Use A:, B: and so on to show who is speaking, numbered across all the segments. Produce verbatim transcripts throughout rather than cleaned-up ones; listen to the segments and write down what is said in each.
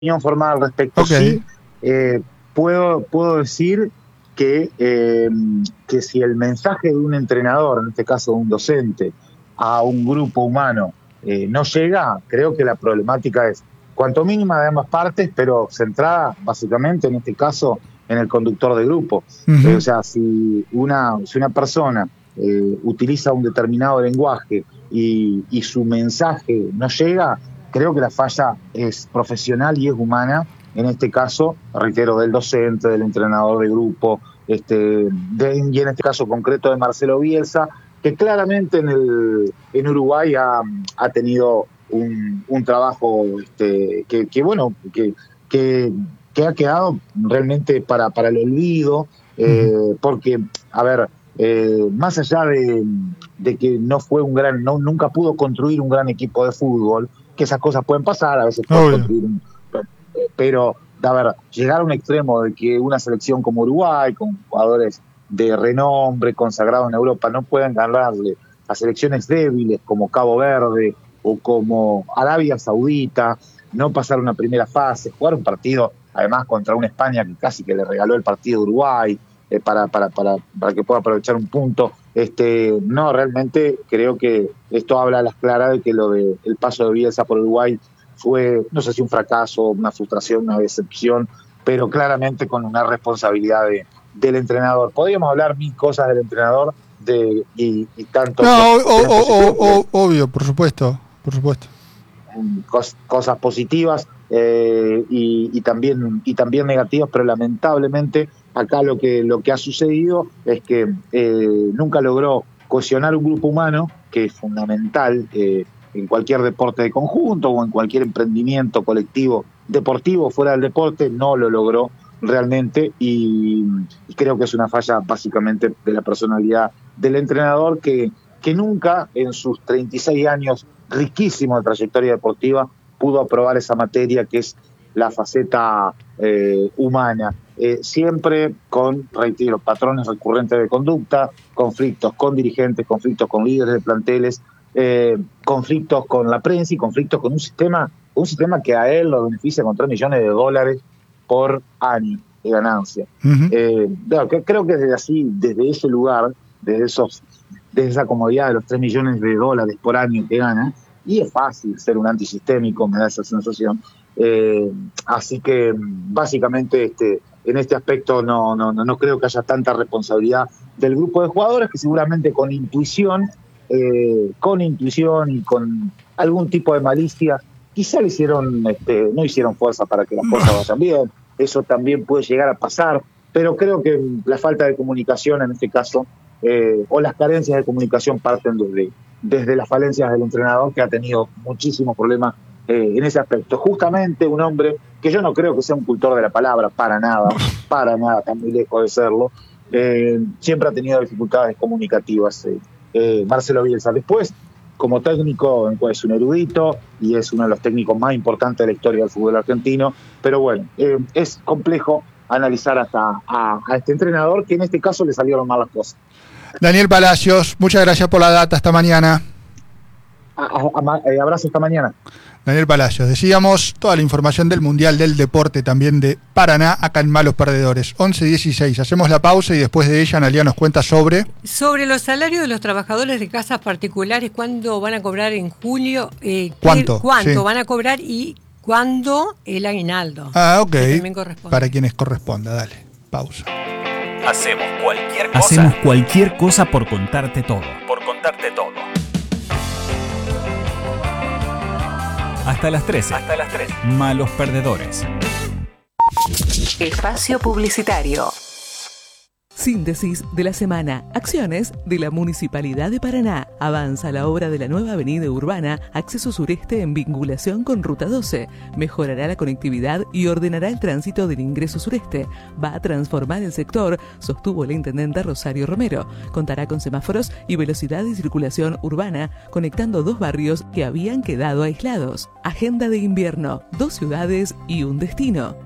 A: opinión formada al respecto.
B: Okay.
A: Sí, eh, puedo, puedo decir que, eh, que si el mensaje de un entrenador, en este caso de un docente, a un grupo humano eh, no llega, creo que la problemática es cuanto mínima de ambas partes, pero centrada básicamente en este caso en el conductor de grupo.
B: Uh-huh.
A: Eh, o sea, si una, si una persona eh, utiliza un determinado lenguaje y, y su mensaje no llega, creo que la falla es profesional y es humana, en este caso, reitero, del docente, del entrenador de grupo, este, de, y en este caso concreto de Marcelo Bielsa, que claramente en, el, en Uruguay ha, ha tenido un, un trabajo este, que, que, bueno, que, que, que ha quedado realmente para, para el olvido, eh, uh-huh. porque, a ver, eh, más allá de, de que no fue un gran, no, nunca pudo construir un gran equipo de fútbol, que esas cosas pueden pasar, a veces puede construir un, pero, a ver, llegar a un extremo de que una selección como Uruguay, con jugadores de renombre, consagrados en Europa, no puedan ganarle a selecciones débiles como Cabo Verde o como Arabia Saudita, no pasar una primera fase, jugar un partido, además, contra una España que casi que le regaló el partido a Uruguay, eh, para, para, para, para que pueda aprovechar un punto. Este, no, realmente creo que esto habla a las claras de que lo de el paso de Bielsa por Uruguay fue, no sé si un fracaso, una frustración, una decepción, pero claramente con una responsabilidad de, del entrenador. Podríamos hablar mil cosas del entrenador de, y, y tanto...
B: No, o, o, o, o, obvio, por supuesto, por supuesto.
A: Cos, cosas positivas eh, y, y, también, y también negativas, pero lamentablemente acá lo que, lo que ha sucedido es que eh, nunca logró cohesionar un grupo humano, que es fundamental eh, en cualquier deporte de conjunto o en cualquier emprendimiento colectivo deportivo fuera del deporte, no lo logró realmente y, y creo que es una falla básicamente de la personalidad del entrenador que, que nunca en sus treinta y seis años riquísimo de trayectoria deportiva pudo aprobar esa materia que es la faceta eh, humana, eh, siempre con, reitero, patrones recurrentes de conducta, conflictos con dirigentes, conflictos con líderes de planteles, eh, conflictos con la prensa y conflictos con un sistema, un sistema que a él lo beneficia con tres millones de dólares por año de ganancia. Uh-huh. Eh, claro, que, creo que desde así, desde ese lugar, desde esos, desde esa comodidad de los tres millones de dólares por año que gana, y es fácil ser un antisistémico, me da esa sensación. Eh, así que básicamente este, en este aspecto no, no, no, no creo que haya tanta responsabilidad del grupo de jugadores que seguramente con intuición, eh, con intuición y con algún tipo de malicia, quizá le hicieron, este, no hicieron fuerza para que las cosas vayan bien. Eso también puede llegar a pasar, pero creo que la falta de comunicación en este caso, eh, o las carencias de comunicación parten desde, desde las falencias del entrenador, que ha tenido muchísimos problemas eh, en ese aspecto. Justamente un hombre que yo no creo que sea un cultor de la palabra, para nada, para nada, está muy lejos de serlo, eh, siempre ha tenido dificultades comunicativas, eh, eh, Marcelo Bielsa. Después, como técnico, es un erudito y es uno de los técnicos más importantes de la historia del fútbol argentino, pero bueno, eh, es complejo analizar hasta a, a este entrenador, que en este caso le salieron mal las cosas.
B: Daniel Palacios, muchas gracias por la data, hasta mañana.
A: A, a, a, eh, abrazo, hasta mañana.
B: Daniel Palacios, decíamos toda la información del Mundial del Deporte también de Paraná, acá en Malos Perdedores. once dieciséis, hacemos la pausa y después de ella Analia nos cuenta sobre...
C: Sobre los salarios de los trabajadores de casas particulares, ¿cuándo van a cobrar en julio? Eh,
B: ¿Cuánto?
C: ¿Cuánto
B: Sí.
C: van a cobrar y cuándo el aguinaldo?
B: Ah, ok.
C: Que también corresponde.
B: Para quienes corresponda, dale, pausa.
D: Hacemos cualquier cosa.
E: Hacemos cualquier cosa por contarte todo.
D: Por contarte todo.
E: Hasta las trece.
D: Hasta las tres.
E: Malos Perdedores.
F: Espacio publicitario.
G: Síntesis de la semana. Acciones de la Municipalidad de Paraná. Avanza la obra de la nueva avenida urbana, acceso sureste en vinculación con Ruta doce. Mejorará la conectividad y ordenará el tránsito del ingreso sureste. Va a transformar el sector, sostuvo la intendenta Rosario Romero. Contará con semáforos y velocidad de circulación urbana, conectando dos barrios que habían quedado aislados. Agenda de invierno. Dos ciudades y un destino.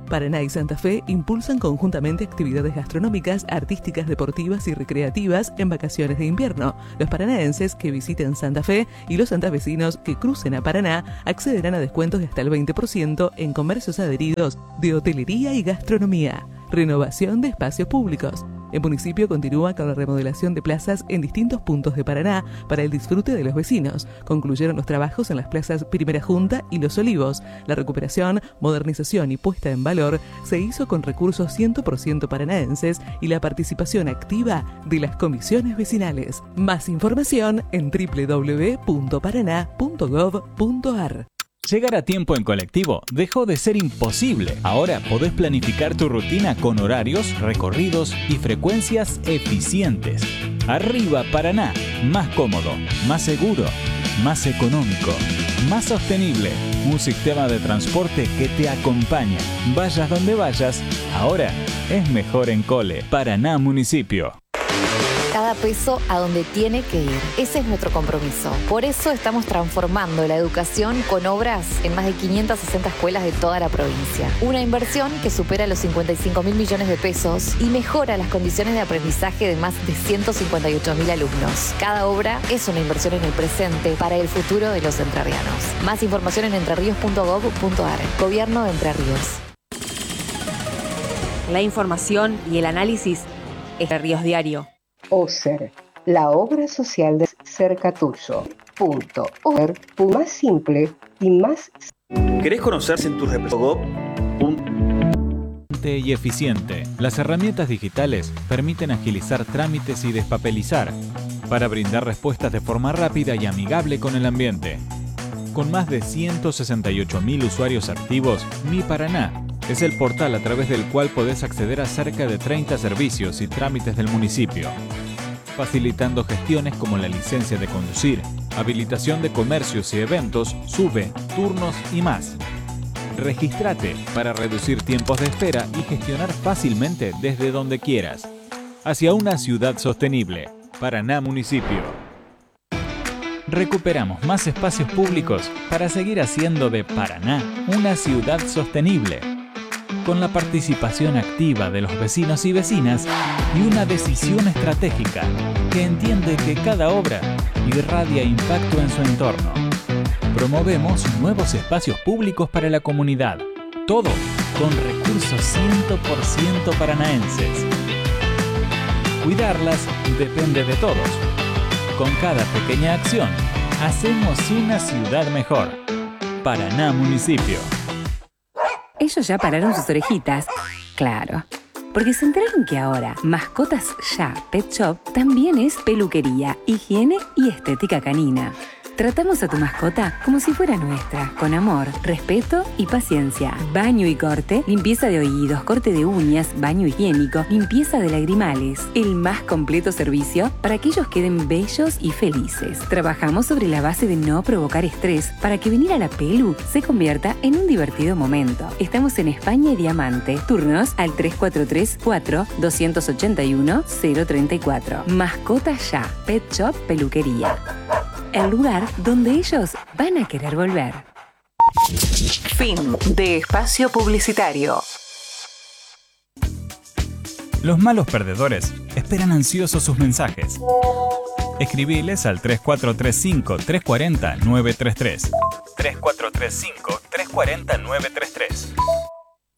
G: Paraná y Santa Fe impulsan conjuntamente actividades gastronómicas, artísticas, deportivas y recreativas en vacaciones de invierno. Los paranaenses que visiten Santa Fe y los santafesinos que crucen a Paraná accederán a descuentos de hasta el veinte por ciento en comercios adheridos de hotelería y gastronomía. Renovación de espacios públicos. El municipio continúa con la remodelación de plazas en distintos puntos de Paraná para el disfrute de los vecinos. Concluyeron los trabajos en las plazas Primera Junta y Los Olivos. La recuperación, modernización y puesta en valor se hizo con recursos cien por ciento paranaenses y la participación activa de las comisiones vecinales. Más información en doble u doble u doble u punto paraná punto gov punto ar.
E: Llegar a tiempo en colectivo dejó de ser imposible. Ahora podés planificar tu rutina con horarios, recorridos y frecuencias eficientes. Arriba Paraná, más cómodo, más seguro, más económico, más sostenible. Un sistema de transporte que te acompaña. Vayas donde vayas, ahora es mejor en Cole. Paraná Municipio.
F: Cada peso a donde tiene que ir. Ese es nuestro compromiso. Por eso estamos transformando la educación con obras en más de quinientas sesenta escuelas de toda la provincia. Una inversión que supera los cincuenta y cinco mil millones de pesos y mejora las condiciones de aprendizaje de más de ciento cincuenta y ocho mil alumnos. Cada obra es una inversión en el presente para el futuro de los entrerrianos. Más información en entrerríos punto gov punto ar. Gobierno de Entre Ríos.
H: La información y el análisis es Entre Ríos Diario.
I: OSER, la obra social de cerca tuyo. Punto. OSER, más simple y más...
J: ¿Querés conocerse en tu representante?
E: Y eficiente. Las herramientas digitales permiten agilizar trámites y despapelizar para brindar respuestas de forma rápida y amigable con el ambiente. Con más de ciento sesenta y ocho mil usuarios activos, Mi Paraná es el portal a través del cual podés acceder a cerca de treinta servicios y trámites del municipio, facilitando gestiones como la licencia de conducir, habilitación de comercios y eventos, SUBE, turnos y más. Regístrate para reducir tiempos de espera y gestionar fácilmente desde donde quieras. Hacia una ciudad sostenible. Paraná Municipio. Recuperamos más espacios públicos para seguir haciendo de Paraná una ciudad sostenible, con la participación activa de los vecinos y vecinas y una decisión estratégica que entiende que cada obra irradia impacto en su entorno. Promovemos nuevos espacios públicos para la comunidad, todo con recursos cien por ciento paranaenses. Cuidarlas depende de todos. Con cada pequeña acción, hacemos una ciudad mejor. Paraná Municipio.
H: Ellos ya pararon sus orejitas. Claro. Porque se enteraron que ahora Mascotas Ya Pet Shop también es peluquería, higiene y estética canina. Tratamos a tu mascota como si fuera nuestra, con amor, respeto y paciencia. Baño y corte, limpieza de oídos, corte de uñas, baño higiénico, limpieza de lagrimales. El más completo servicio para que ellos queden bellos y felices. Trabajamos sobre la base de no provocar estrés para que venir a la pelu se convierta en un divertido momento. Estamos en España y Diamante. Turnos al tres cuatro tres, cuatro, dos ocho uno, cero tres cuatro. Mascotas Ya Pet Shop Peluquería. El lugar donde ellos van a querer volver.
G: Fin de espacio publicitario.
E: Los malos perdedores esperan ansiosos sus mensajes. Escribiles al tres cuatro tres cinco, tres cuatro cero, nueve tres tres. tres cuatro tres cinco, tres cuatro cero, nueve tres tres.